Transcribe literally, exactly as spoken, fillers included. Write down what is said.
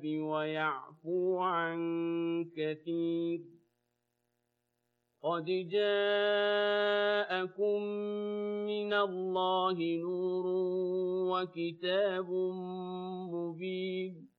ويعفو عن كثير قد جاءكم من الله نور وكتاب مبين